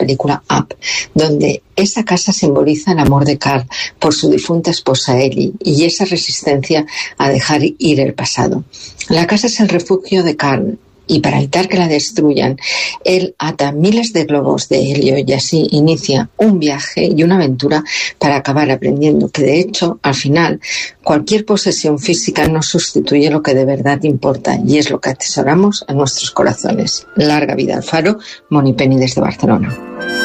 película Up, donde esa casa simboliza el amor de Carl por su difunta esposa Ellie y esa resistencia a dejar ir el pasado. La casa es el refugio de Carl, y para evitar que la destruyan, él ata miles de globos de helio y así inicia un viaje y una aventura para acabar aprendiendo que, de hecho, al final, cualquier posesión física no sustituye lo que de verdad importa y es lo que atesoramos en nuestros corazones. Larga vida al faro, Moni Penny desde Barcelona.